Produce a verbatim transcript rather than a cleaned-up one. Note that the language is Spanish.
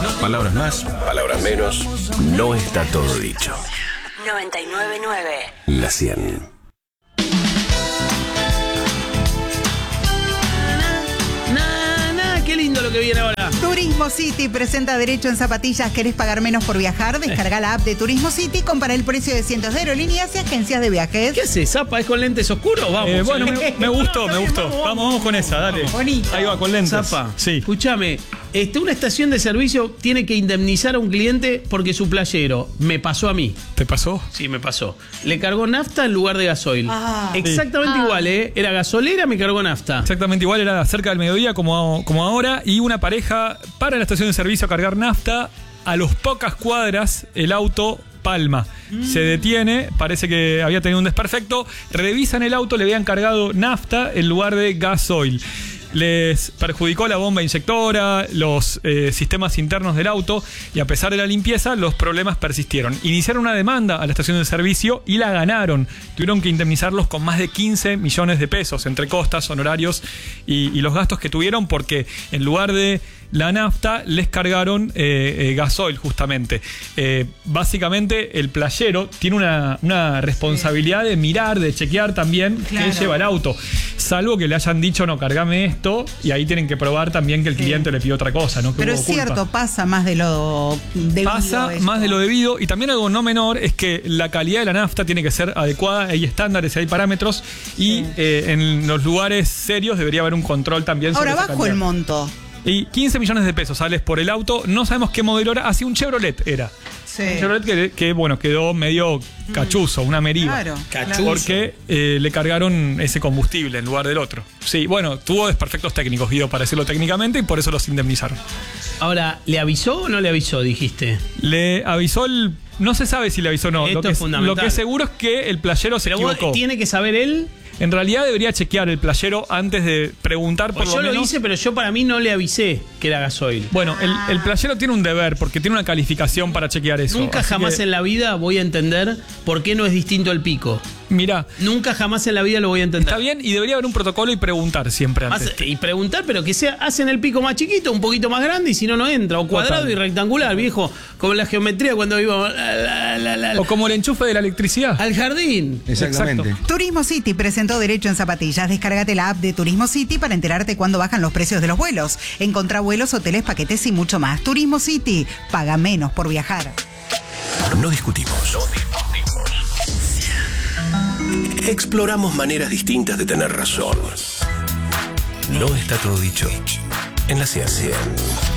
Palabras más, palabras menos. No está todo dicho. noventa y nueve punto nueve. La cien. Qué lindo lo que viene ahora. Turismo City presenta derecho en zapatillas. ¿Querés pagar menos por viajar? Descarga la app de Turismo City, compara el precio de cientos de aerolíneas y agencias de viajes. ¿Qué haces, Zapa? ¿Es con lentes oscuros? Vamos. Eh, bueno, me, me gustó, me gustó. Vamos, Vamos, vamos con esa, dale. Bonito. Ahí va, con lentes. Zapa, Sí. escúchame. Este, una estación de servicio tiene que indemnizar a un cliente porque su playero, me pasó a mí. ¿Te pasó? Sí, me pasó. Le cargó nafta en lugar de gasoil. Ah. Exactamente Sí. igual, ¿eh? Era gasolera, me cargó nafta. Exactamente igual, era cerca del mediodía como, como ahora, y una pareja para la estación de servicio a cargar nafta. A las pocas cuadras el auto palma. Mm. Se detiene, parece que había tenido un desperfecto, revisan el auto, le habían cargado nafta en lugar de gasoil. Les perjudicó la bomba inyectora, los eh, sistemas internos del auto, y a pesar de la limpieza, los problemas persistieron. Iniciaron una demanda a la estación de servicio y la ganaron. Tuvieron que indemnizarlos con más de quince millones de pesos entre costas, honorarios y, y los gastos que tuvieron, porque en lugar de la nafta les cargaron eh, eh, gasoil justamente. Eh, básicamente el playero tiene una, una responsabilidad de mirar, de chequear también Claro. qué lleva el auto. Salvo que le hayan dicho, no, cargame esto, y ahí tienen que probar también que el Sí. cliente le pidió otra cosa, ¿no? Que Pero hubo es culpa. cierto, pasa más de lo debido. Pasa esto. más de lo debido, y también algo no menor es que la calidad de la nafta tiene que ser adecuada, hay estándares, hay parámetros, y Sí. eh, en los lugares serios debería haber un control también sobre Ahora esa bajo el calidad. monto. Y quince millones de pesos sales por el auto, no sabemos qué modelo era, así un Chevrolet era. Sí. Un Chevrolet que, que, bueno, quedó medio cachuzo, una Meriva. Claro. Cachuzo. Porque eh, le cargaron ese combustible en lugar del otro. Sí, bueno, tuvo desperfectos técnicos, Guido, para decirlo técnicamente, y por eso los indemnizaron. Ahora, ¿le avisó o no le avisó, dijiste? Le avisó el... No se sabe si le avisó o no. Esto Lo que, es fundamental. lo que es seguro es que el playero se Pero vos, equivocó. ¿tiene que saber él? En realidad debería chequear el playero antes de preguntar por Pues lo yo menos. lo hice, pero yo para mí no le avisé que era gasoil. Bueno, el, el playero tiene un deber porque tiene una calificación para chequear eso. Nunca Así jamás que, en la vida voy a entender por qué no es distinto el pico. Mirá, Nunca jamás en la vida lo voy a entender. está bien y debería haber un protocolo y preguntar siempre antes. Más- y preguntar, pero que sea, hacen el pico más chiquito, un poquito más grande, y si no, no entra. O cuadrado Total. y rectangular, viejo. Como la geometría cuando íbamos la, la, la, la, O como el enchufe de la electricidad. al jardín. Exactamente. Exacto. Turismo City presentó derecho en zapatillas. Descárgate la app de Turismo City para enterarte cuándo bajan los precios de los vuelos. Encontrá vuelos, hoteles, paquetes y mucho más. Turismo City, paga menos por viajar. No discutimos. No discutimos. Exploramos maneras distintas de tener razón. No está todo dicho en la ciencia.